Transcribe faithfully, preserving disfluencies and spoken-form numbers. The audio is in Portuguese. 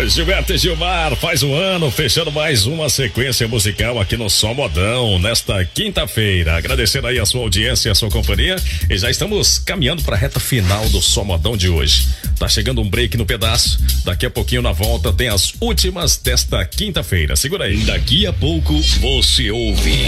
Gilberto e Gilmar, faz um ano, fechando mais uma sequência musical aqui no Som Modão, nesta quinta-feira. Agradecendo aí a sua audiência e a sua companhia. E já estamos caminhando para a reta final do Som Modão de hoje. Tá chegando um break no pedaço. Daqui a pouquinho na volta tem as últimas desta quinta-feira. Segura aí. Daqui a pouco você ouve